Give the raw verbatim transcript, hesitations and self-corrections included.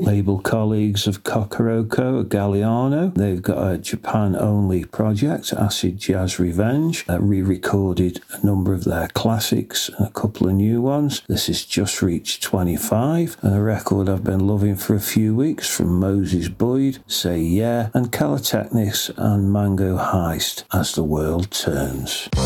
label colleagues of Kokoroko Galliano. They've got a Japan-only project, Acid Jazz Revenge, that re-recorded a number of their classics and a couple of new ones. This has just reached twenty-five, and a record I've been loving for a few weeks from Moses Boyd, Say Yeah, and Calotechnics and Mango Heist, As the World Turns.